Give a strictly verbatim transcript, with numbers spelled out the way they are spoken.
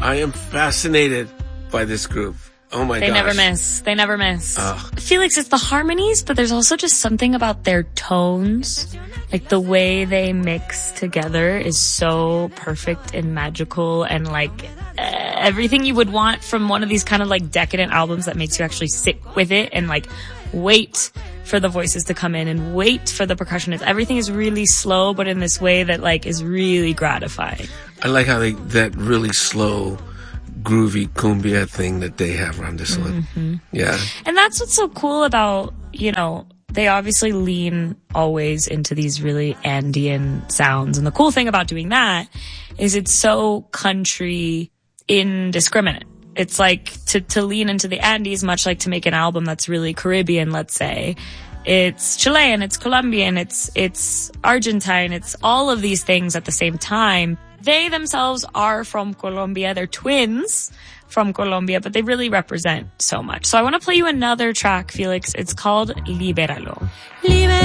I am fascinated by this group. Oh my They gosh. never miss. They never miss. Ugh. Felix, it's the harmonies, but there's also just something about their tones. Like the way they mix together is so perfect and magical and like uh, everything you would want from one of these kind of like decadent albums that makes you actually sit with it and like wait for the voices to come in and wait for the percussionists. Everything is really slow, but in this way that like is really gratifying. I like how they, that really slow, groovy cumbia thing that they have around this one. Mm-hmm. Yeah. And that's what's so cool about, you know, they obviously lean always into these really Andean sounds. And the cool thing about doing that is it's so country indiscriminate. It's like to, to lean into the Andes, much like to make an album that's really Caribbean, let's say. It's Chilean, it's Colombian, it's, it's Argentine, it's all of these things at the same time. They themselves are from Colombia. They're twins from Colombia, but they really represent so much. So I want to play you another track, Felix. It's called Libéralo. Libéralo.